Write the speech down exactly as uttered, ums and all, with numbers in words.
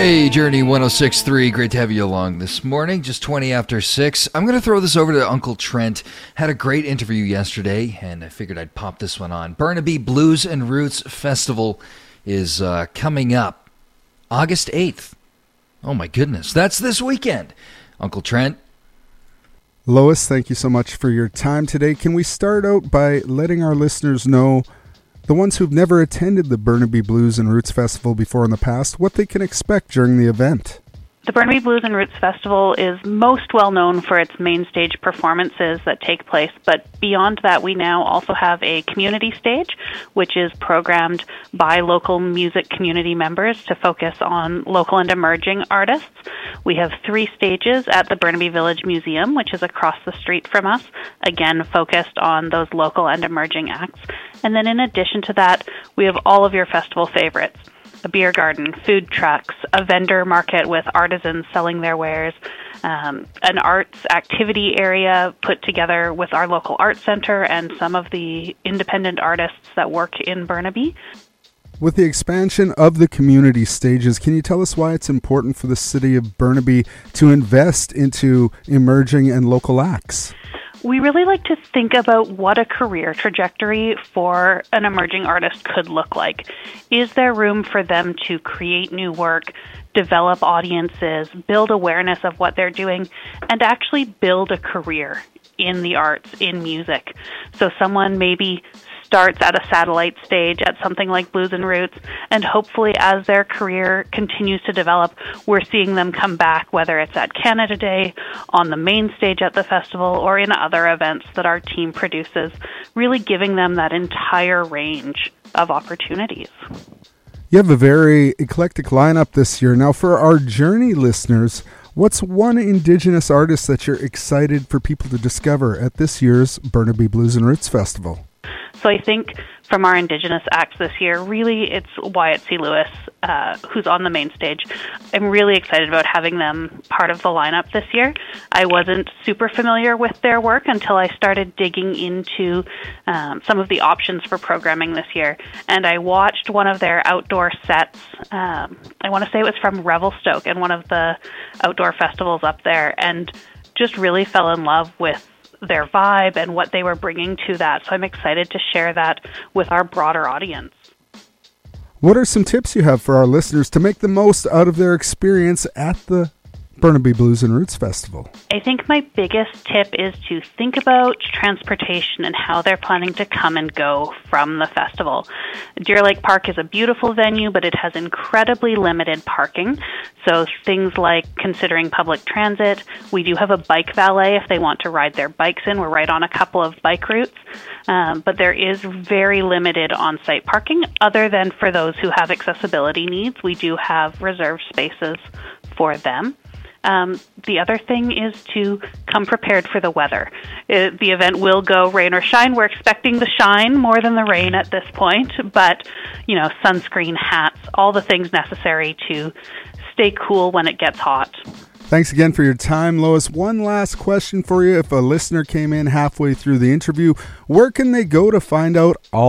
Hey, Journey one oh six point three. Great to have you along this morning. Just twenty after six. I'm going to throw this over to Uncle Trent. Had a great interview yesterday, and I figured I'd pop this one on. Burnaby Blues and Roots Festival is uh, coming up August eighth. Oh, my goodness. That's this weekend. Uncle Trent. Lois, thank you so much for your time today. Can we start out by letting our listeners know, the ones who've never attended the Burnaby Blues and Roots Festival before in the past, what they can expect during the event? The Burnaby Blues and Roots Festival is most well known for its main stage performances that take place, but beyond that, we now also have a community stage, which is programmed by local music community members to focus on local and emerging artists. We have three stages at the Burnaby Village Museum, which is across the street from us, again focused on those local and emerging acts. And then in addition to that, we have all of your festival favorites. A beer garden, food trucks, a vendor market with artisans selling their wares, um, an arts activity area put together with our local art center and some of the independent artists that work in Burnaby. With the expansion of the community stages, can you tell us why it's important for the city of Burnaby to invest into emerging and local acts? We really like to think about what a career trajectory for an emerging artist could look like. Is there room for them to create new work, develop audiences, build awareness of what they're doing, and actually build a career in the arts, in music? So someone maybe starts at a satellite stage at something like Blues and Roots, and hopefully as their career continues to develop, we're seeing them come back, whether it's at Canada Day, on the main stage at the festival, or in other events that our team produces, really giving them that entire range of opportunities. You have a very eclectic lineup this year. Now, for our Journey listeners, what's one Indigenous artist that you're excited for people to discover at this year's Burnaby Blues and Roots Festival? So I think from our Indigenous acts this year, really it's Wyatt C. Lewis, uh, who's on the main stage. I'm really excited about having them part of the lineup this year. I wasn't super familiar with their work until I started digging into um, some of the options for programming this year. And I watched one of their outdoor sets. Um, I want to say it was from Revelstoke and one of the outdoor festivals up there, and just really fell in love with their vibe and what they were bringing to that. So I'm excited to share that with our broader audience. What are some tips you have for our listeners to make the most out of their experience at the Burnaby Blues and Roots Festival? I think my biggest tip is to think about transportation and how they're planning to come and go from the festival. Deer Lake Park is a beautiful venue, but it has incredibly limited parking. So things like considering public transit. We do have a bike valet if they want to ride their bikes in. We're right on a couple of bike routes. Um, but there is very limited on-site parking other than for those who have accessibility needs. We do have reserved spaces for them. Um, the other thing is to come prepared for the weather. It, the event will go rain or shine. We're expecting the shine more than the rain at this point, but, you know, sunscreen, hats, all the things necessary to stay cool when it gets hot. Thanks again for your time, Lois. One last question for you. If a listener came in halfway through the interview, where can they go to find out all